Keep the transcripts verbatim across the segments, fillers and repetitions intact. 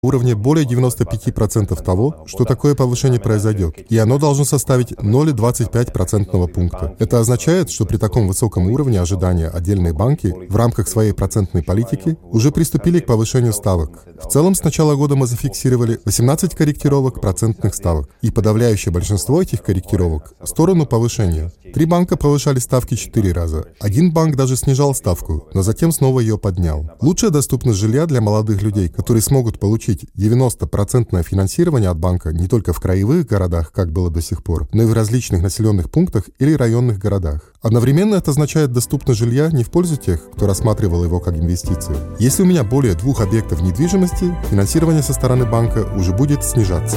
уровне более девяноста пяти процентов того, что такое повышение произойдет, и оно должно составить ноль целых двадцать пять сотых процентного пункта. Это означает, что при таком высоком уровне ожидания отдельные банки в рамках своей процентной политики уже приступили к повышению ставок. В целом, с начала года мы зафиксировали восемнадцать корректировок процентных ставок, и подавляющее большинство этих корректировок в сторону повышения. Три банка повышали ставки четыре раза. Один банк даже снижал ставку, но затем снова ее поднял. Лучшая доступность жилья для молодых людей, которые смогут получить девяносто процентов финансирования от банка не только в краевых городах, как было до сих пор, но и в различных населенных пунктах или районных городах. Одновременно это означает доступность жилья не в пользу тех, кто рассматривал его как инвестицию. Если у меня более двух объектов недвижимости, финансирование со стороны банка уже будет снижаться.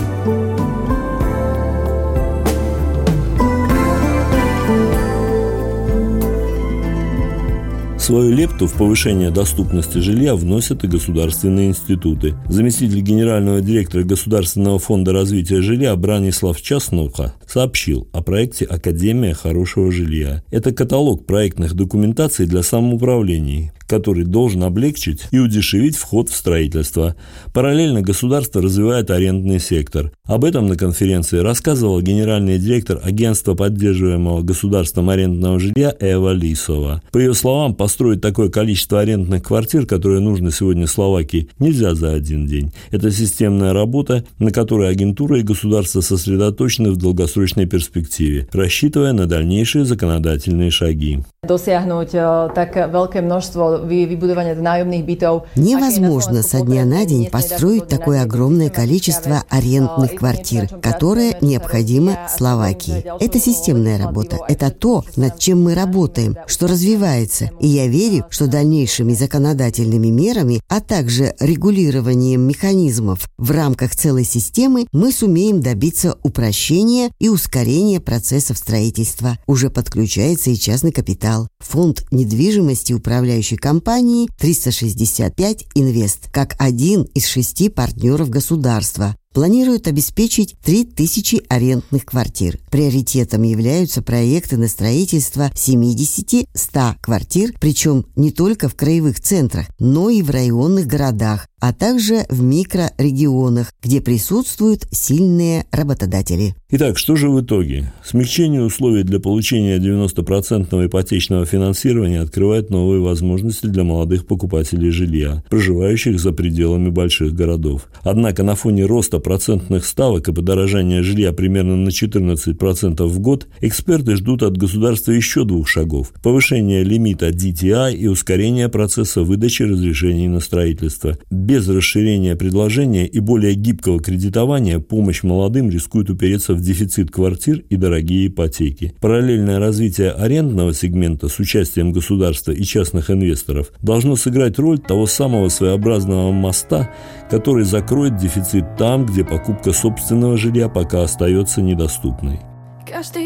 Свою лепту в повышение доступности жилья вносят и государственные институты. Заместитель генерального директора Государственного фонда развития жилья Бранислав Часнуха сообщил о проекте «Академия хорошего жилья». Это каталог проектных документаций для самоуправлений, который должен облегчить и удешевить вход в строительство. Параллельно государство развивает арендный сектор. Об этом на конференции рассказывал генеральный директор агентства поддерживаемого государством арендного жилья Эва Лисова. По ее словам, построить такое количество арендных квартир, которые нужны сегодня Словакии, нельзя за один день. Это системная работа, на которой агентура и государство сосредоточены в долгосрочной перспективе, рассчитывая на дальнейшие законодательные шаги. Невозможно со дня на день построить такое огромное количество арендных квартир, которое необходимо Словакии. Это системная работа. Это то, над чем мы работаем, что развивается. И я верю, что дальнейшими законодательными мерами, а также регулированием механизмов в рамках целой системы мы сумеем добиться упрощения и ускорения процессов строительства. Уже подключается и частный капитал. Фонд недвижимости управляющей компании триста шестьдесят пять Инвест, как один из шести партнеров государства, планирует обеспечить три тысячи арендных квартир. Приоритетом являются проекты на строительство семидесяти-ста квартир, причем не только в краевых центрах, но и в районных городах, а также в микрорегионах, где присутствуют сильные работодатели. Итак, что же в итоге? Смягчение условий для получения девяноста процентов ипотечного финансирования открывает новые возможности для молодых покупателей жилья, проживающих за пределами больших городов. Однако на фоне роста процентных ставок и подорожания жилья примерно на четырнадцать процентов в год, эксперты ждут от государства еще двух шагов – повышения лимита ди ти ай и ускорения процесса выдачи разрешений на строительство. Без расширения предложения и более гибкого кредитования помощь молодым рискует упереться в дефицит квартир и дорогие ипотеки. Параллельное развитие арендного сегмента с участием государства и частных инвесторов должно сыграть роль того самого своеобразного моста, который закроет дефицит там, где покупка собственного жилья пока остается недоступной.